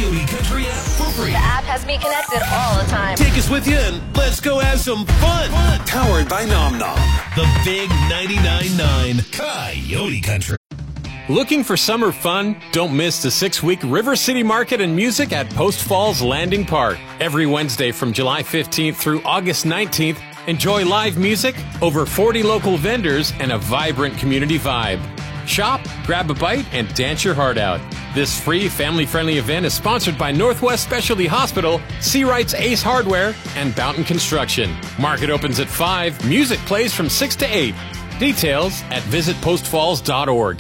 Coyote Country app for free. The app has me connected all the time. Take us with you and let's go have some fun. Powered by Nom Nom. The big 99.9 Coyote Country. Looking for summer fun? Don't miss the 6-week River City Market and Music at Post Falls Landing Park. Every Wednesday from July 15th through August 19th, enjoy live music, over 40 local vendors, and a vibrant community vibe. Shop, grab a bite, and dance your heart out. This free, family-friendly event is sponsored by Northwest Specialty Hospital, Seawright's Ace Hardware, and Boughton Construction. Market opens at 5. Music plays from 6 to 8. Details at visitpostfalls.org.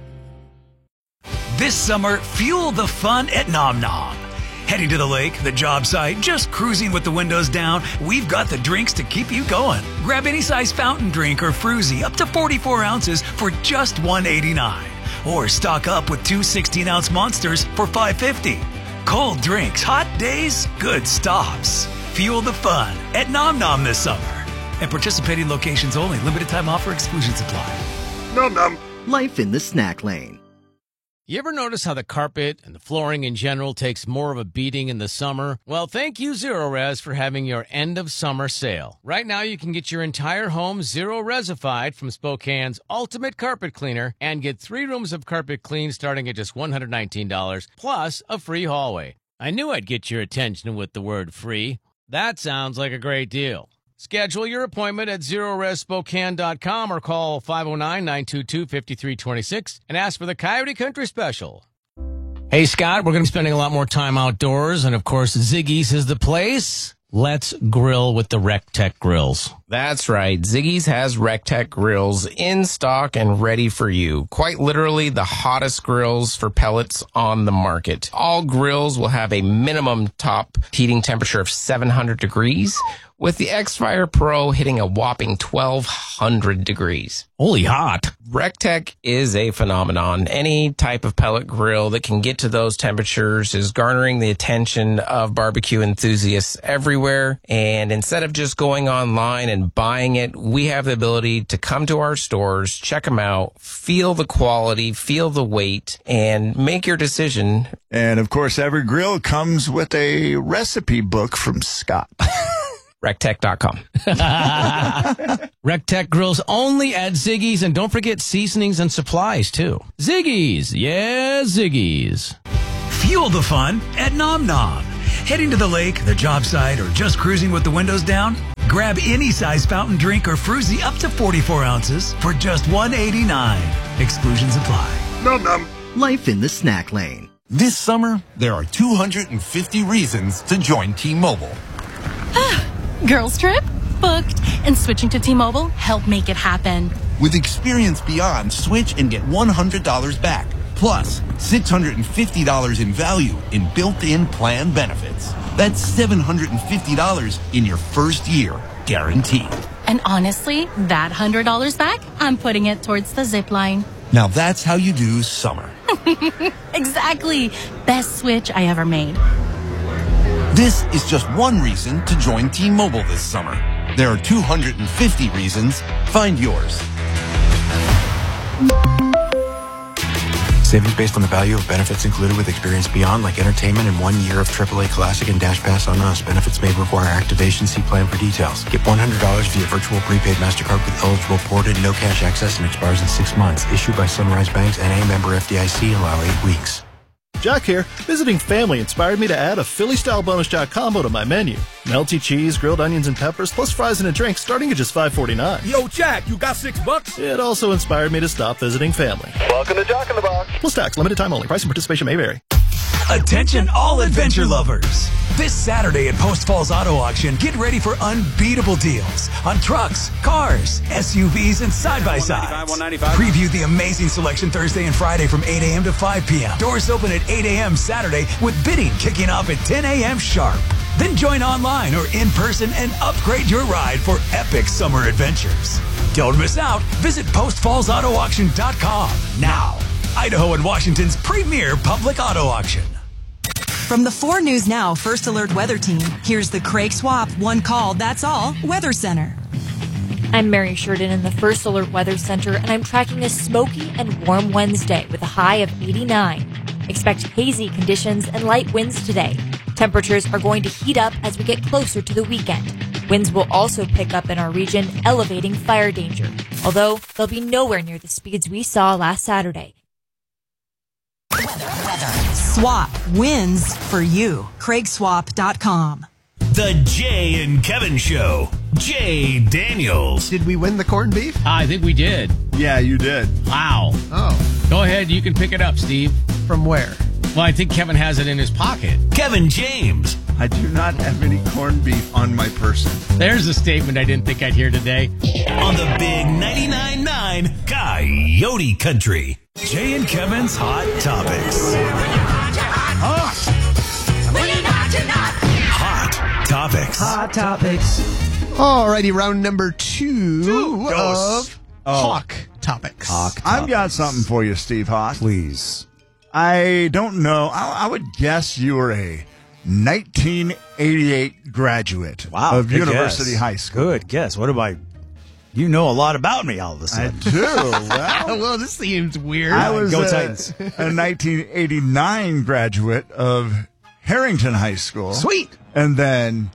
This summer, fuel the fun at Nom Nom. Heading to the lake, the job site, just cruising with the windows down, we've got the drinks to keep you going. Grab any size fountain drink or fruzy up to 44 ounces for just $1.89. Or stock up with 2 16-ounce monsters for $5.50. Cold drinks, hot days, good stops. Fuel the fun at Nom Nom this summer. And participating locations only. Limited time offer. Exclusions apply. Nom Nom. Life in the snack lane. You ever notice how the carpet and the flooring in general takes more of a beating in the summer? Well, thank you, Zerorez, for having your end of summer sale. Right now, you can get your entire home Zerorez-ified from Spokane's Ultimate Carpet Cleaner and get 3 rooms of carpet clean starting at just $119, plus a free hallway. I knew I'd get your attention with the word free. That sounds like a great deal. Schedule your appointment at ZerorezSpokane.com or call 509-922-5326 and ask for the Coyote Country Special. Hey, Scott, we're going to be spending a lot more time outdoors, and of course, Ziggy's is the place. Let's grill with the RecTech grills. That's right. Ziggy's has RecTech grills in stock and ready for you. Quite literally the hottest grills for pellets on the market. All grills will have a minimum top heating temperature of 700 degrees, with the X-Fire Pro hitting a whopping 1,200 degrees. Holy hot. RecTech is a phenomenon. Any type of pellet grill that can get to those temperatures is garnering the attention of barbecue enthusiasts everywhere. And instead of just going online and buying it, we have the ability to come to our stores, check them out, feel the quality, feel the weight, and make your decision. And of course, every grill comes with a recipe book from Scott. RecTech.com. RecTech grills only at Ziggy's, and don't forget seasonings and supplies, too. Ziggy's. Yeah, Ziggy's. Fuel the fun at Nom Nom. Heading to the lake, the job site, or just cruising with the windows down? Grab any size fountain drink or fruzy up to 44 ounces for just $1.89. Exclusions apply. Nom Nom. Life in the snack lane. This summer, there are 250 reasons to join T-Mobile. Girls trip? Booked. And switching to T-Mobile helped make it happen. With Experience Beyond, switch and get $100 back. Plus, $650 in value in built-in plan benefits. That's $750 in your first year, guaranteed. And honestly, that $100 back, I'm putting it towards the zip line. Now that's how you do summer. Exactly. Best switch I ever made. This is just one reason to join T-Mobile this summer. There are 250 reasons. Find yours. Savings based on the value of benefits included with Experience Beyond, like entertainment and 1 year of AAA Classic and Dash Pass on us. Benefits may require activation. See plan for details. Get $100 via virtual prepaid MasterCard with eligible ported, no cash access, and expires in 6 months. Issued by Sunrise Banks, N.A. member FDIC. Allow 8 weeks. Jack here. Visiting family inspired me to add a Philly-style bonus Jack combo to my menu. Melty cheese, grilled onions and peppers, plus fries and a drink starting at just $5.49. Yo, Jack, you got $6? It also inspired me to stop visiting family. Welcome to Jack in the Box. Plus tax, limited time only. Price and participation may vary. Attention all adventure lovers. This Saturday at Post Falls Auto Auction, get ready for unbeatable deals on trucks, cars, SUVs, and side-by-sides. Preview the amazing selection Thursday and Friday from 8 a.m. to 5 p.m. Doors open at 8 a.m. Saturday with bidding kicking off at 10 a.m. sharp. Then join online or in person and upgrade your ride for epic summer adventures. Don't miss out. Visit PostFallsAutoAuction.com now. Idaho and Washington's premier public auto auction. From the 4 News Now First Alert Weather Team, here's the Craig Swap One Call, That's All Weather Center. I'm Mary Sheridan in the First Alert Weather Center, and I'm tracking a smoky and warm Wednesday with a high of 89. Expect hazy conditions and light winds today. Temperatures are going to heat up as we get closer to the weekend. Winds will also pick up in our region, elevating fire danger, although they'll be nowhere near the speeds we saw last Saturday. Swap wins for you. CraigSwap.com. The Jay and Kevin Show. Jay Daniels. Did we win the corned beef? I think we did. Yeah, you did. Wow. Oh. Go ahead. You can pick it up, Steve. From where? Well, I think Kevin has it in his pocket. Kevin James. I do not have any corned beef on my person. There's a statement I didn't think I'd hear today. On the big 99.9 Coyote Country. Jay and Kevin's Hot Topics. Hot Topics. Hot Topics. Alrighty, round number two of Hawk Topics. I've got something for you, Steve Hawk. Please. I don't know. I would guess you were a 1988 graduate of University High School. Good guess. What am I? You know a lot about me all of a sudden. I do. Well, this seems weird. I was Go Titans. a 1989 graduate of Harrington High School. Sweet. And then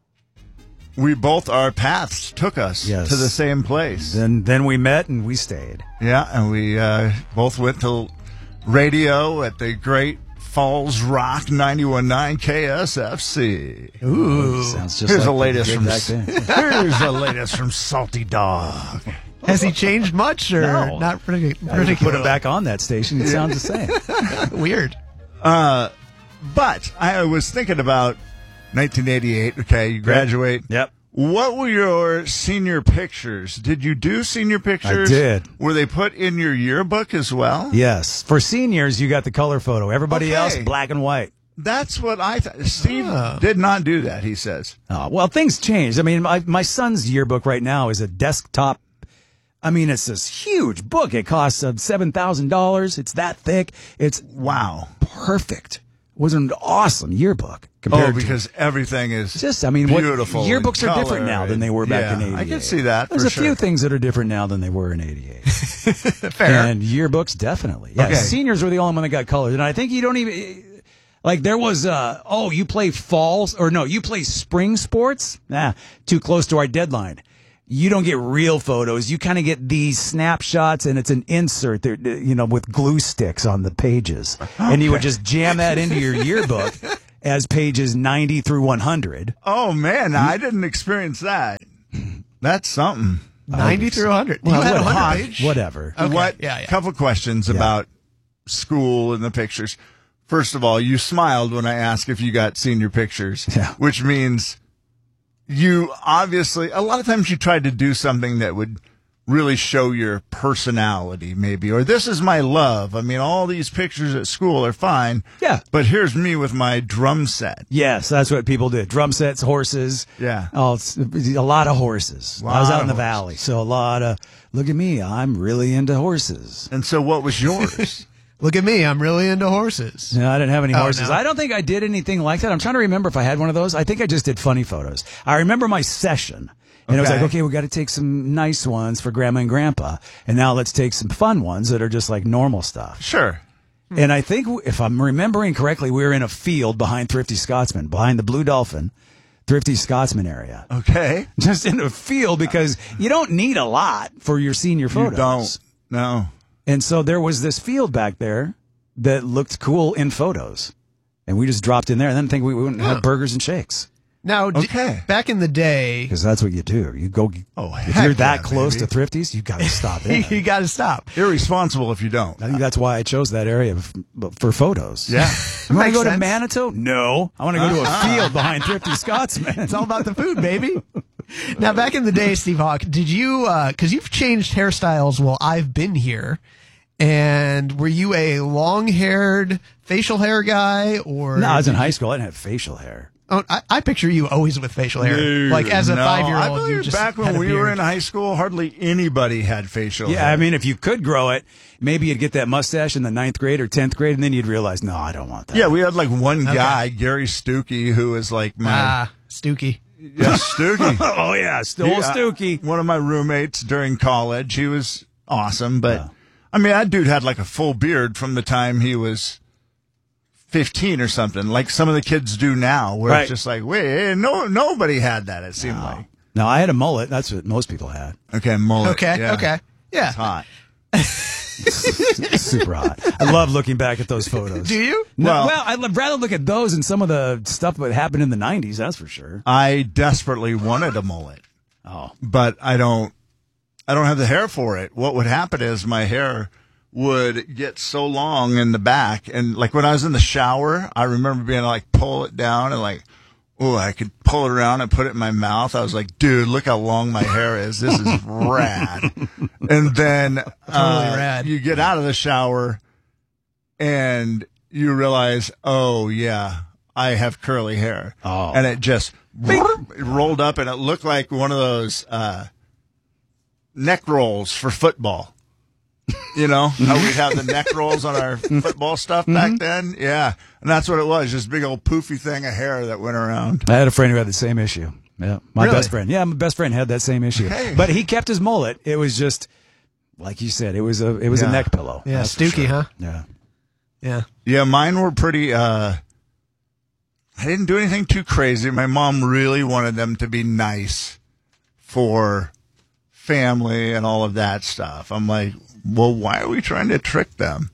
our paths took us to the same place. Then we met and we stayed. Yeah, and we both went to radio at the great Falls Rock 91.9 KSFC. Ooh, sounds just here's like the latest from back then. Here's the latest from Salty Dog. Has he changed much, or No. not particularly? I put him back on that station. It sounds the same. Weird. But I was thinking about 1988. Okay, you graduate. Yep. What were your senior pictures? Did you do senior pictures? I did. Were they put in your yearbook as well? Yes. For seniors, you got the color photo. Everybody else, black and white. That's what I thought. Steve did not do that, he says. Oh, well, things changed. I mean, my son's yearbook right now is a desktop. I mean, it's this huge book. It costs $7,000. It's that thick. It's perfect. It was an awesome yearbook. Because everything is beautiful. Yearbooks are different now than they were back in 88. I can see that. There's a few things that are different now than they were in 88. Fair. And yearbooks, definitely. Yeah, seniors were the only one that got colored. And I think you don't even, like there was, you play you play spring sports? Nah, too close to our deadline. You don't get real photos. You kind of get these snapshots, and it's an insert there, with glue sticks on the pages. Okay. And you would just jam that into your yearbook as pages 90 through 100. Oh, man, I didn't experience that. That's something. 90 through 100. Well, you had 100 page? Whatever. Okay. Couple questions about school and the pictures. First of all, you smiled when I asked if you got senior pictures, which means you obviously, a lot of times you tried to do something that would really show your personality, maybe, or this is my love. I mean, all these pictures at school are fine. Yeah. But here's me with my drum set. Yes, that's what people did. Drum sets, horses. Yeah. Oh, a lot of horses. I was out in the valley, so a lot of, look at me, I'm really into horses. And so what was yours? Look at me, I'm really into horses. No, I didn't have any horses. No. I don't think I did anything like that. I'm trying to remember if I had one of those. I think I just did funny photos. I remember my session. And it was like, okay, we got to take some nice ones for Grandma and Grandpa. And now let's take some fun ones that are just like normal stuff. Sure. And I think, if I'm remembering correctly, we were in a field behind Thrifty Scotsman, behind the Blue Dolphin, Thrifty Scotsman area. Okay. Just in a field, because you don't need a lot for your senior photos. You don't. No. And so there was this field back there that looked cool in photos. And we just dropped in there and then think we wouldn't have burgers and shakes. Now, back in the day, because that's what you do. You go. If you're that close to Thrifties, you got to stop in. You got to stop. Irresponsible if you don't. I think that's why I chose that area for photos. Yeah. You want to go to Manitou? No. I want to go to a field behind Thrifty Scotsman. It's all about the food, baby. Now, back in the day, Steve Hawk, did you, because you've changed hairstyles while I've been here, and were you a long-haired facial hair guy? Or no, I was in high school. I didn't have facial hair. Oh, I picture you always with facial hair. Like as a 5-year-old, I believe you just back when we were in high school, hardly anybody had facial hair. Yeah, I mean, if you could grow it, maybe you'd get that mustache in the 9th grade or 10th grade, and then you'd realize, no, I don't want that. Yeah, we had like one guy, Gary Stookie, who was like my... Stookie. Yeah, Stookie. Oh, yeah, Stookie. One of my roommates during college. He was awesome, but I mean, that dude had like a full beard from the time he was 15 or something, like some of the kids do now, where it's just like, wait, nobody had that, it seemed like. No, I had a mullet. That's what most people had. Okay, mullet. Okay, yeah. okay. Yeah. It's hot. Super hot. I love looking back at those photos. Do you? Well, I'd rather look at those and some of the stuff that happened in the 90s, that's for sure. I desperately wanted a mullet. But I don't have the hair for it. What would happen is my hair would get so long in the back, and like when I was in the shower, I remember being like, pull it down and like, oh, I could pull it around and put it in my mouth. I was like, dude, look how long my hair is. This is rad. And then rad. You get out of the shower and you realize, oh, yeah, I have curly hair. Oh. And it just it rolled up, and it looked like one of those neck rolls for football. You know, how we'd have the neck rolls on our football stuff back then? Yeah. And that's what it was, just big old poofy thing of hair that went around. I had a friend who had the same issue. Yeah. My Really? best friend. Yeah, my best friend had that same issue. Hey. But he kept his mullet. It was just, like you said, it was a neck pillow. Yeah, That's for Stooky, sure. huh? Yeah. Yeah. Yeah, mine were pretty, I didn't do anything too crazy. My mom really wanted them to be nice for family and all of that stuff. I'm like, well, why are we trying to trick them?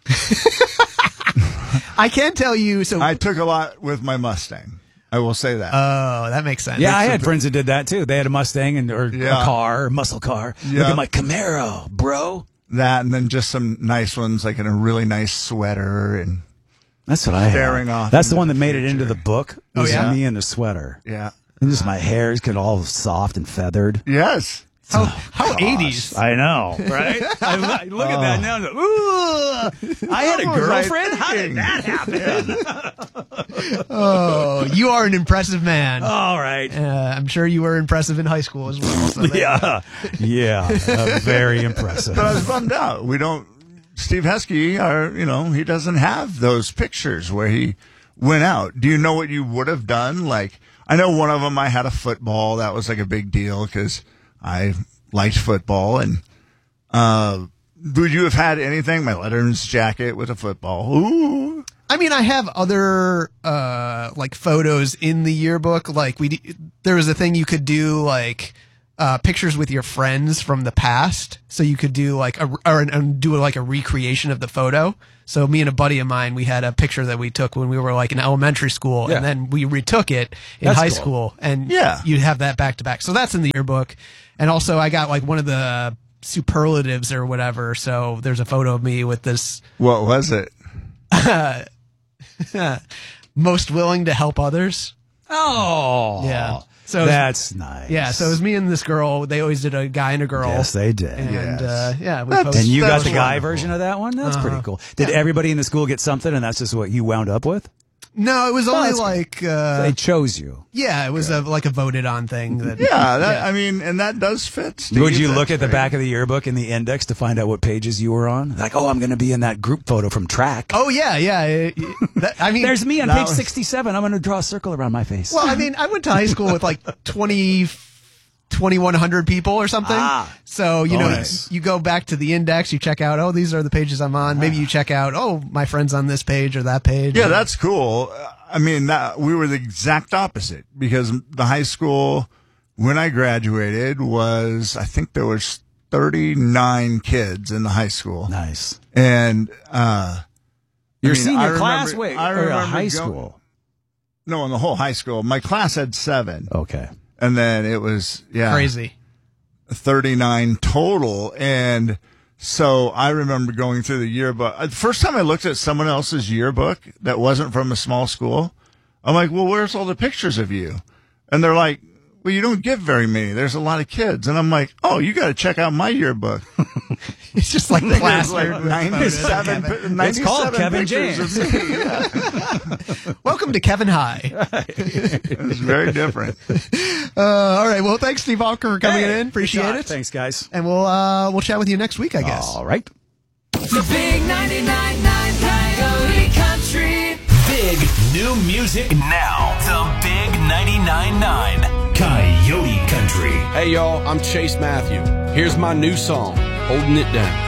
I can tell you. So I took a lot with my Mustang. I will say that. Oh, that makes sense. Yeah, I had friends that did that too. They had a Mustang or a car, a muscle car. Yeah. Look at my Camaro, bro. That, and then just some nice ones, like in a really nice sweater. And that's what I staring had. off. That's the one that made it into the book. Oh, was yeah? me in the sweater. Yeah. And just my hair is getting all soft and feathered. Yes. How 80s? I know, right? I look at that now and go, ooh, I had a girlfriend? How did that happen? Oh, you are an impressive man. All right. I'm sure you were impressive in high school as well. So Yeah, very impressive. But I was bummed out. Steve Heskey, he doesn't have those pictures where he went out. Do you know what you would have done? Like, I know one of them, I had a football. That was like a big deal because I liked football. And would you have had anything? My Letterman's jacket with a football. Ooh. I mean, I have other like photos in the yearbook. Like there was a thing you could do, like pictures with your friends from the past. So you could do like do like a recreation of the photo. So me and a buddy of mine, we had a picture that we took when we were like in elementary school, and then we retook it in high school, and you'd have that back to back. So that's in the yearbook. And also I got like one of the superlatives or whatever. So there's a photo of me with this. What was it? Most willing to help others. Oh, yeah. So that's nice. Yeah. So it was me and this girl. They always did a guy and a girl. Yes, they did. And and you got the guy version of that one? That's pretty cool. Did everybody in the school get something, and that's just what you wound up with? No, it was only like they chose you. Yeah, it was like a voted on thing. That, I mean, and that does fit. Steve. Would you look at the back of the yearbook in the index to find out what pages you were on? Like, I'm going to be in that group photo from track. Oh yeah. I mean, there's me on page 67. I'm going to draw a circle around my face. Well, I mean, I went to high school with like 2,100 people or something. So, you go back to the index, you check out, these are the pages I'm on. Maybe you check out, my friend's on this page or that page. Yeah, that's cool. I mean, we were the exact opposite because the high school, when I graduated, I think there was 39 kids in the high school. Nice. And, your senior class? Wait, or a high school? No, in the whole high school. My class had 7. Okay. And then it was, crazy. 39 total. And so I remember going through the yearbook. The first time I looked at someone else's yearbook that wasn't from a small school, I'm like, well, where's all the pictures of you? And they're like, well, you don't give very many. There's a lot of kids. And I'm like, you got to check out my yearbook. It's just like plastered. 97. It's called Kevin James. Welcome to Kevin High. It's very different. All right. Well, thanks, Steve Hawker, for coming in. Appreciate it. Thanks, guys. And we'll chat with you next week, I guess. All right. The Big 99.9 Coyote Country. Big new music now. The Big 99.9 Coyote Country. Hey, y'all. I'm Chase Matthew. Here's my new song, Holding It Down.